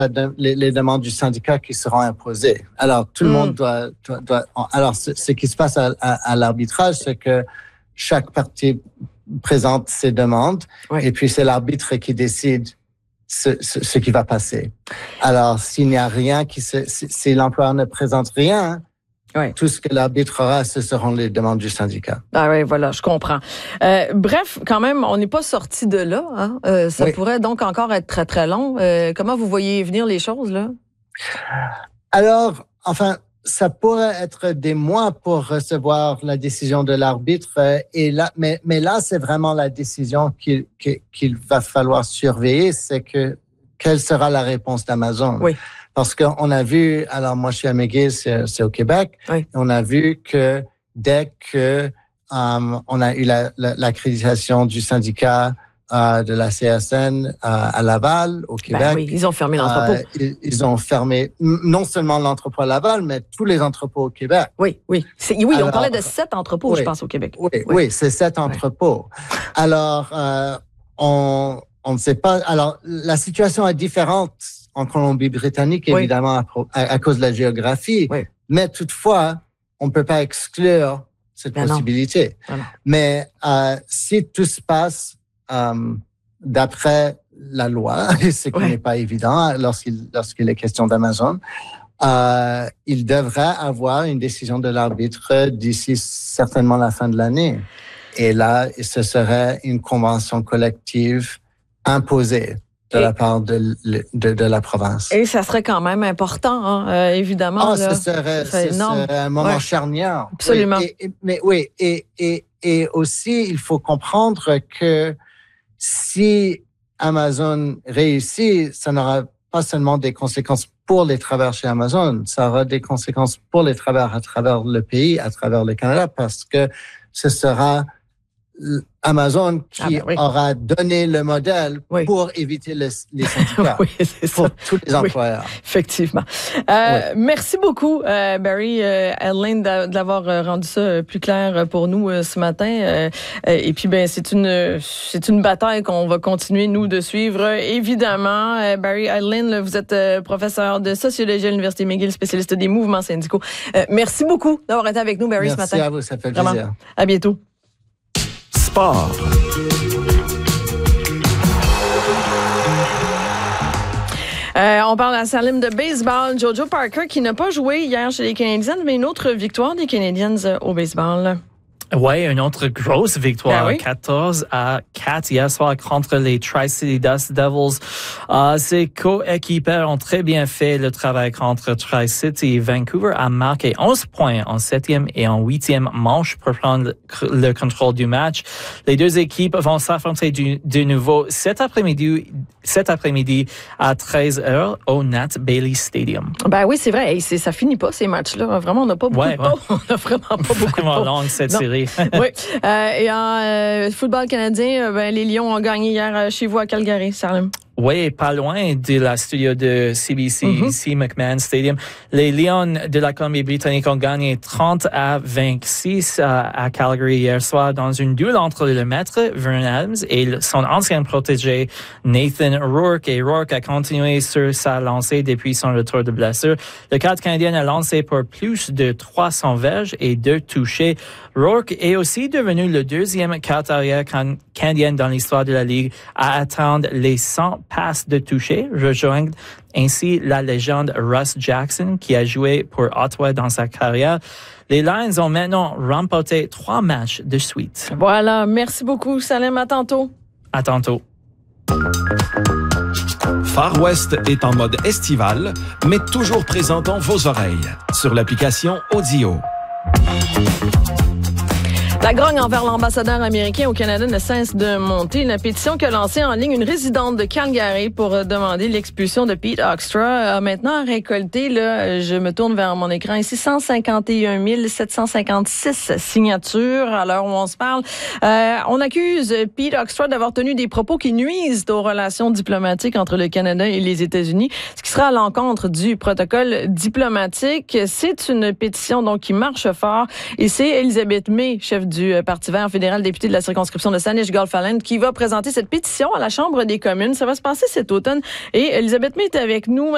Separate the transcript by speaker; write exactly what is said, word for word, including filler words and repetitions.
Speaker 1: les, les demandes du syndicat qui seront imposées. Alors, tout le mmh. monde doit... doit, doit alors, ce, ce qui se passe à, à, à l'arbitrage, c'est que chaque partie présente ses demandes oui. et puis c'est l'arbitre qui décide ce, ce, ce qui va passer. Alors, s'il n'y a rien, qui se, si, si l'employeur ne présente rien, oui. tout ce que l'arbitre aura, ce seront les demandes du syndicat.
Speaker 2: Ah oui, voilà, je comprends. Euh, bref, quand même, on n'est pas sorti de là. Hein? Euh, ça oui. pourrait donc encore être très, très long. Euh, comment vous voyez venir les choses, là?
Speaker 1: Alors, enfin, ça pourrait être des mois pour recevoir la décision de l'arbitre. Et là, mais, mais là, c'est vraiment la décision qu'il, qu'il va falloir surveiller, c'est que quelle sera la réponse d'Amazon?
Speaker 2: Oui.
Speaker 1: Parce qu'on a vu, alors moi je suis à McGill, c'est, c'est au Québec, oui. on a vu que dès que um, on a eu la, la, l'accréditation du syndicat euh, de la C S N euh, à Laval, au Québec.
Speaker 2: Ben oui, ils ont fermé l'entrepôt.
Speaker 1: Euh, ils, ils ont fermé non seulement l'entrepôt à Laval, mais tous les entrepôts au Québec.
Speaker 2: Oui, oui. C'est, oui, alors, on parlait de sept entrepôts, oui, je pense, au Québec.
Speaker 1: Oui, oui, oui c'est sept entrepôts. Oui. Alors, euh, on, on ne sait pas. Alors, la situation est différente en Colombie-Britannique, évidemment, oui. à, à cause de la géographie. Oui. Mais toutefois, on ne peut pas exclure cette ben possibilité. Non. Non. Mais euh, si tout se passe euh, d'après la loi, ce qui oui. n'est pas évident lorsqu'il, lorsqu'il est question d'Amazon, euh, il devrait avoir une décision de l'arbitre d'ici certainement la fin de l'année. Et là, ce serait une convention collective imposée de et, la part de, de, de la province.
Speaker 2: Et ça serait quand même important, hein, euh, évidemment.
Speaker 1: Ah, là, ce serait, ce serait un moment ouais. charnière.
Speaker 2: Absolument.
Speaker 1: Oui, et, et, mais oui, et, et, et aussi, il faut comprendre que si Amazon réussit, ça n'aura pas seulement des conséquences pour les travailleurs chez Amazon, ça aura des conséquences pour les travailleurs à travers le pays, à travers le Canada, parce que ce sera Amazon qui ah ben oui. aura donné le modèle oui. pour éviter le, les syndicats, oui, c'est pour ça. tous les employeurs.
Speaker 2: Oui, effectivement. Euh, oui. Merci beaucoup, euh, Barry euh, Edlin, de l'avoir rendu ça plus clair pour nous euh, ce matin. Euh, et puis, ben, c'est une c'est une bataille qu'on va continuer, nous, de suivre. Évidemment, euh, Barry Edlin, vous êtes euh, professeur de sociologie à l'Université McGill, spécialiste des mouvements syndicaux. Euh, merci beaucoup d'avoir été avec nous, Barry,
Speaker 1: merci
Speaker 2: ce matin.
Speaker 1: Merci à vous, ça fait plaisir.
Speaker 2: Vraiment. À bientôt.
Speaker 3: Sport.
Speaker 2: Euh, on parle à Salim de baseball. Jojo Parker qui n'a pas joué hier chez les Canadiens, mais une autre victoire des Canadiens au baseball.
Speaker 4: Oui, une autre grosse victoire,
Speaker 2: ah oui?
Speaker 4: quatorze à quatre hier soir contre les Tri-City Dust Devils. Uh, ses coéquipiers ont très bien fait le travail contre Tri-City. Vancouver a marqué onze points en septième et en huitième manche pour prendre le contrôle du match. Les deux équipes vont s'affronter du, de nouveau cet après-midi, cet après-midi à treize heures au Nat Bailey Stadium.
Speaker 2: Ben oui, c'est vrai. Et c'est, ça finit pas, ces matchs-là. Vraiment, on n'a pas beaucoup
Speaker 4: ouais,
Speaker 2: de temps.
Speaker 4: Ouais.
Speaker 2: On n'a vraiment pas beaucoup
Speaker 4: vraiment
Speaker 2: de temps.
Speaker 4: longue, cette
Speaker 2: non.
Speaker 4: série.
Speaker 2: Oui. Euh, et en euh, football canadien, ben, les Lions ont gagné hier chez vous à Calgary, Salim.
Speaker 4: Oui, pas loin de la studio de C B C, mm-hmm. ici, McMahon Stadium. Les Lions de la Colombie-Britannique ont gagné trente à vingt-six à, à Calgary hier soir dans une duel entre le maître Vernon Adams et son ancien protégé Nathan Rourke. Et Rourke a continué sur sa lancée depuis son retour de blessure. Le cadre canadien a lancé pour plus de trois cents verges et deux touchés. Rourke est aussi devenu le deuxième quart arrière can- canadien dans l'histoire de la Ligue à atteindre les cent passes de toucher, rejoignent ainsi la légende Russ Jackson qui a joué pour Ottawa dans sa carrière. Les Lions ont maintenant remporté trois matchs de suite.
Speaker 2: Voilà, merci beaucoup Salim, à tantôt.
Speaker 4: À tantôt.
Speaker 3: Far West est en mode estival, mais toujours présent dans vos oreilles sur l'application Audio.
Speaker 2: La grogne envers l'ambassadeur américain au Canada ne cesse de monter. La pétition qu'a lancée en ligne une résidente de Calgary pour demander l'expulsion de Pete Hoekstra a maintenant récolté, là, je me tourne vers mon écran ici, cent cinquante et un mille sept cent cinquante-six signatures à l'heure où on se parle. Euh, on accuse Pete Hoekstra d'avoir tenu des propos qui nuisent aux relations diplomatiques entre le Canada et les États-Unis, ce qui sera à l'encontre du protocole diplomatique. C'est une pétition donc qui marche fort et c'est Elisabeth May, chef du Parti vert fédéral, député de la circonscription de Saanich-Golf-Island, qui va présenter cette pétition à la Chambre des communes. Ça va se passer cet automne. Et Elisabeth May est avec nous.